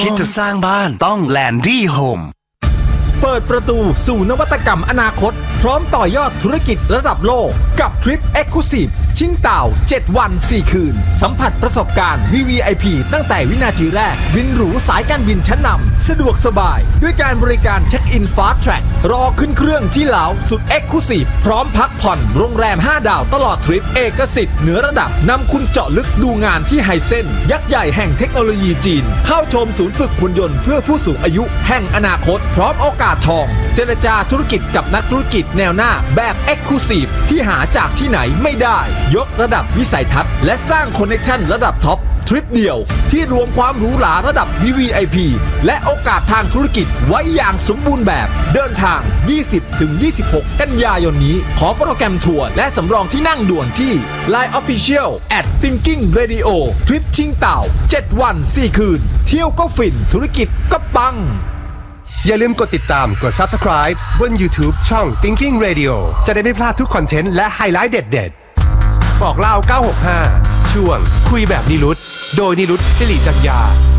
คิดจะสร้างบ้านต้อง Landy Home เปิดประตูสู่นวัตกรรมอนาคตพร้อมต่อยอดธุรกิจระดับโลกกับทริป Exclusive ชิงเต่า7 วัน 4 คืนสัมผัสประสบการณ์ VVIP ตั้งแต่วินาทีแรกบินหรูสายการบินชั้นนำสะดวกสบายด้วยการบริการเช็คอิน Fast Track รอขึ้นเครื่องที่เหลาสุด Exclusive พร้อมพักผ่อนโรงแรม 5 ดาวตลอดทริปเอกสิทธิ์เหนือระดับนำคุณเจาะลึกดูงานที่ไฮเซนยักษ์ใหญ่แห่งเทคโนโลยีจีนเข้าชมศูนย์ฝึกหุ่นยนต์เพื่อผู้สูงอายุแห่งอนาคตพร้อมโอกาสทองเจรจาธุรกิจกับนักธุรกิจแนวหน้าแบบ Exclusive ที่หาจากที่ไหนไม่ได้ยกระดับวิสัยทัศน์และสร้างคอนเนคชั่นระดับท็อปทริปเดียวที่รวมความหรูหราระดับ VVIP และโอกาสทางธุรกิจไว้อย่างสมบูรณ์แบบเดินทาง 20-26 กันยายนนี้ขอโปรแกรมทัวร์และสำรองที่นั่งด่วนที่ Line Official @Thinking Radio ทริปชิงเต่า7 วัน 4 คืนเที่ยวก็ฟินธุรกิจก็ปังอย่าลืมกดติดตามกด Subscribe บน YouTube ช่อง Thinking Radio จะได้ไม่พลาดทุกคอนเทนต์และไฮไลท์เด็ดๆบอกเล่า965ช่วงคุยแบบนิรุตโดยนิรุตศิริจักรยา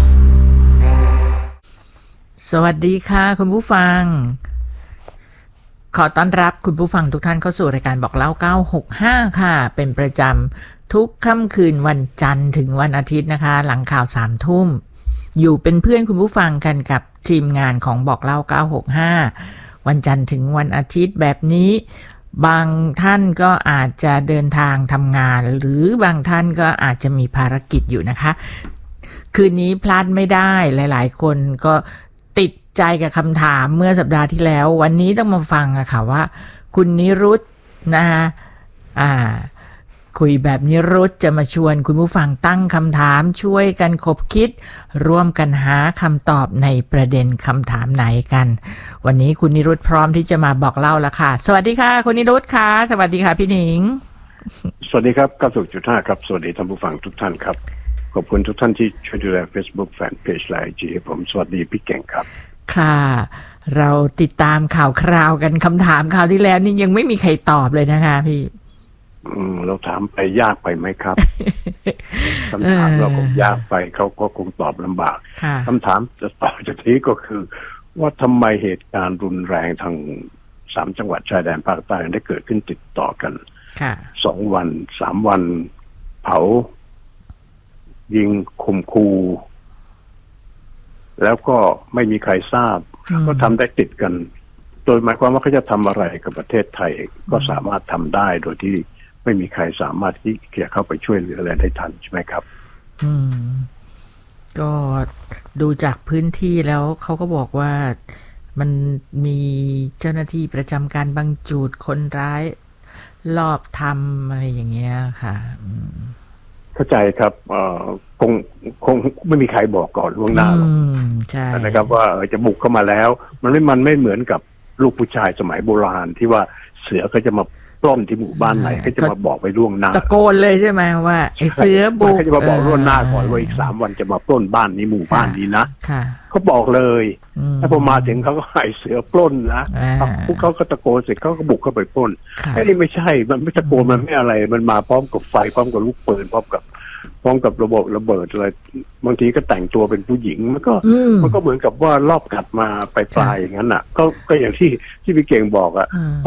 สวัสดีค่ะคุณผู้ฟังขอต้อนรับคุณผู้ฟังทุกท่านเข้าสู่รายการบอกเล่า965ค่ะเป็นประจำทุกค่ำคืนวันจันทร์ถึงวันอาทิตย์นะคะหลังข่าว 3 ทุ่มอยู่เป็นเพื่อนคุณผู้ฟังกันกับทีมงานของบอกเล่า965วันจันทร์ถึงวันอาทิตย์แบบนี้บางท่านก็อาจจะเดินทางทำงานหรือบางท่านก็อาจจะมีภารกิจอยู่นะคะคืนนี้พลาดไม่ได้หลายๆคนก็ติดใจกับคำถามเมื่อสัปดาห์ที่แล้ววันนี้ต้องมาฟังอะค่ะว่าคุณนิรุตนะคะคุยแบบนิรุตจะมาชวนคุณผู้ฟังตั้งคำถามช่วยกันคบคิดร่วมกันหาคำตอบในประเด็นคำถามไหนกันวันนี้คุณนิรุตพร้อมที่จะมาบอกเล่าแล้วค่ะสวัสดีค่ะคุณนิรุตค่ะสวัสดีค่ะพี่หนิงสวัสดีครับ90.5ครับสวัสดีท่านผู้ฟังทุกท่านครับขอบคุณทุกท่านที่ช่วยดูแล Facebook Fanpage และ IG ให้ผมสวัสดีพี่เก่งครับค่ะเราติดตามข่าวคราวกันคำถามข่าวที่แล้วนี่ยังไม่มีใครตอบเลยนะคะพี่เราถามไปยากไปไหมครับ คำถามเราคงยากไปเขาก็คงตอบลำบากคำถามจะตอบจากนี้ก็คือว่าทำไมเหตุการณ์รุนแรงทาง3 จังหวัดชายแดนภาคใต้ได้เกิดขึ้นติดต่อกัน2 วัน 3 วันเผายิงข่มขู่แล้วก็ไม่มีใครทราบก็ทำได้ติดกันโดยหมายความว่าเขาจะทำอะไรกับประเทศไทยก็สามารถทำได้โดยที่ไม่มีใครสามารถที่จะเข้าไปช่วยเหลืออะไรได้ทันใช่ไหมครับก็ดูจากพื้นที่แล้วเขาก็บอกว่ามันมีเจ้าหน้าที่ประจำการบางจุดคนร้ายลอบทำอะไรอย่างเงี้ยค่ะเข้าใจครับคงไม่มีใครบอกก่อนล่วงหน้าหรอกใช่นะครับว่าจะบุกเข้ามาแล้วมันไม่เหมือนกับลูกผู้ชายสมัยโบราณที่ว่าเสือก็จะมาปล้นที่หมู่บ้านไหนก็จะมาบอกไปล่วงหน้าตะโกนเลยใช่ไหมว่าไอ้เสือบุกเขาจะมาบอกล่วงหน้าก่อนว่าอีก3 วันจะมาปล้นบ้านนี้หมู่บ้านนี้นะเขาบอกเลยถ้าพอมาถึงเขาก็ไอ้เสือปล้นนะพวกเขาก็ตะโกนเสร็จเขาก็บุกเข้าไปปล้นไอ้นี่ไม่ใช่มันไม่ตะโกนมันไม่อะไรมันมาพร้อมกับไฟพร้อมกับลูกปืนพร้อมกับระเบิดอะไรบางทีก็แต่งตัวเป็นผู้หญิงมันก็เหมือนกับว่ารอบกัดมาปลายอย่างนั้นอ่ะก็อย่างที่พี่เก่งบอกอ่ะ